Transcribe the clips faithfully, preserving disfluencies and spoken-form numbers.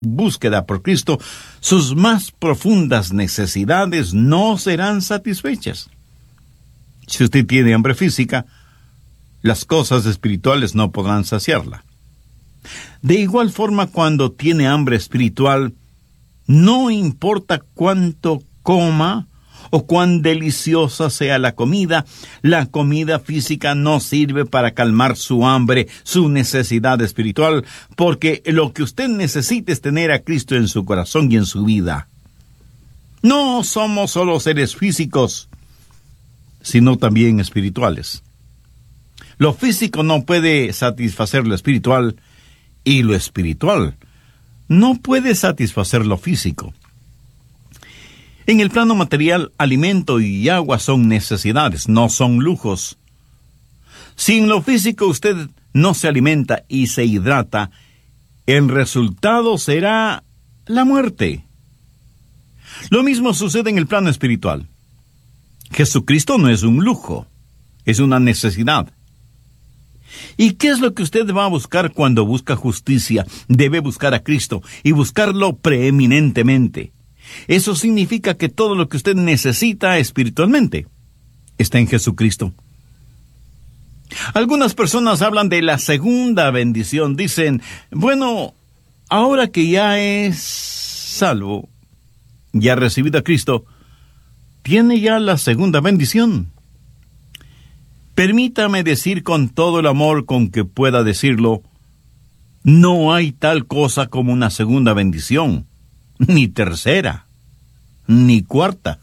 búsqueda por Cristo, sus más profundas necesidades no serán satisfechas. Si usted tiene hambre física, las cosas espirituales no podrán saciarla. De igual forma, cuando tiene hambre espiritual, no importa cuánto coma o cuán deliciosa sea la comida, la comida física no sirve para calmar su hambre, su necesidad espiritual, porque lo que usted necesita es tener a Cristo en su corazón y en su vida. No somos solo seres físicos, sino también espirituales. Lo físico no puede satisfacer lo espiritual, y lo espiritual no puede satisfacer lo físico. En el plano material, alimento y agua son necesidades, no son lujos. Si en lo físico usted no se alimenta y se hidrata, el resultado será la muerte. Lo mismo sucede en el plano espiritual. Jesucristo no es un lujo, es una necesidad. ¿Y qué es lo que usted va a buscar cuando busca justicia? Debe buscar a Cristo y buscarlo preeminentemente. Eso significa que todo lo que usted necesita espiritualmente está en Jesucristo. Algunas personas hablan de la segunda bendición. Dicen, bueno, ahora que ya es salvo, ya ha recibido a Cristo, tiene ya la segunda bendición. Permítame decir con todo el amor con que pueda decirlo, no hay tal cosa como una segunda bendición, ni tercera, ni cuarta.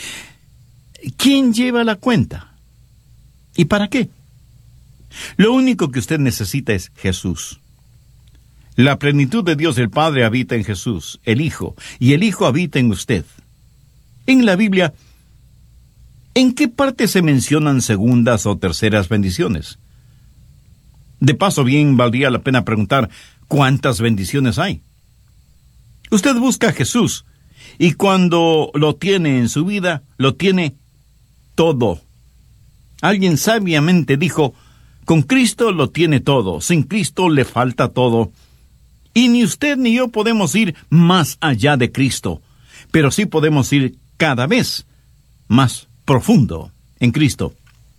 ¿Quién lleva la cuenta? ¿Y para qué? Lo único que usted necesita es Jesús. La plenitud de Dios el Padre habita en Jesús, el Hijo, y el Hijo habita en usted. En la Biblia, ¿en qué parte se mencionan segundas o terceras bendiciones? De paso, bien valdría la pena preguntar, ¿cuántas bendiciones hay? Usted busca a Jesús, y cuando lo tiene en su vida, lo tiene todo. Alguien sabiamente dijo, con Cristo lo tiene todo, sin Cristo le falta todo. Y ni usted ni yo podemos ir más allá de Cristo, pero sí podemos ir cada vez más profundo en Cristo.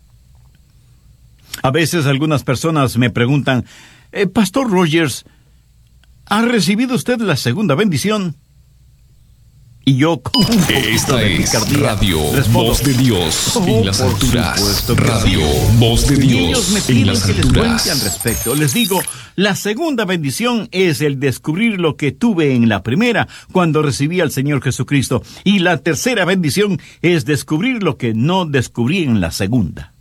A veces algunas personas me preguntan, eh, Pastor Rogers, ¿ha recibido usted la segunda bendición? Y yo, con un Esta es picardía, Radio respondo, Voz de Dios oh, en las por alturas. supuesto que Radio sí. Voz de Y ellos me Dios en piden las que les cuente al alturas. respecto. Les digo, la segunda bendición es el descubrir lo que tuve en la primera cuando recibí al Señor Jesucristo. Y la tercera bendición es descubrir lo que no descubrí en la segunda.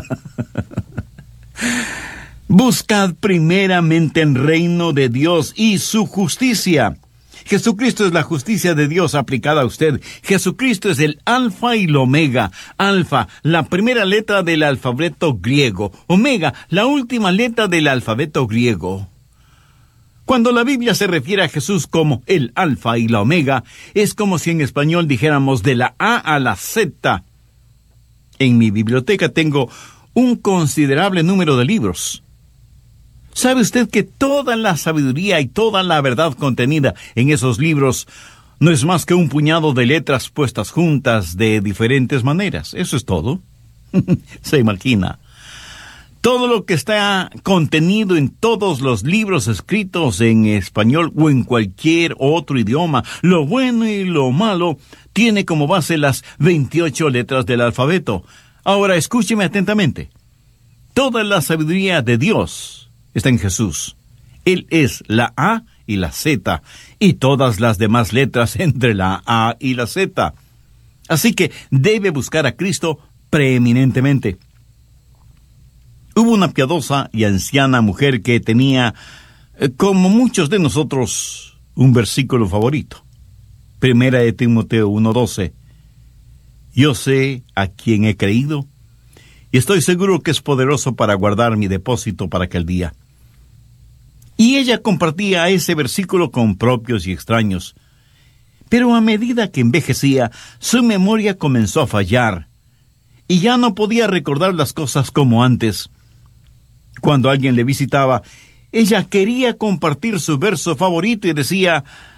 Buscad primeramente el reino de Dios y su justicia. Jesucristo es la justicia de Dios aplicada a usted. Jesucristo es el alfa y el omega. Alfa, la primera letra del alfabeto griego. Omega, la última letra del alfabeto griego. Cuando la Biblia se refiere a Jesús como el alfa y la omega, es como si en español dijéramos de la A a la Z. En mi biblioteca tengo un considerable número de libros. ¿Sabe usted que toda la sabiduría y toda la verdad contenida en esos libros no es más que un puñado de letras puestas juntas de diferentes maneras? Eso es todo. Se imagina. Todo lo que está contenido en todos los libros escritos en español o en cualquier otro idioma, lo bueno y lo malo, tiene como base las veintiocho letras del alfabeto. Ahora escúcheme atentamente. Toda la sabiduría de Dios está en Jesús. Él es la A y la Z, y todas las demás letras entre la A y la Z. Así que debe buscar a Cristo preeminentemente. Hubo una piadosa y anciana mujer que tenía, eh, como muchos de nosotros, un versículo favorito. Primera de Timoteo uno doce. Yo sé a quién he creído, y estoy seguro que es poderoso para guardar mi depósito para aquel día. Y ella compartía ese versículo con propios y extraños. Pero a medida que envejecía, su memoria comenzó a fallar, y ya no podía recordar las cosas como antes. Cuando alguien le visitaba, Ella quería compartir su verso favorito y decía: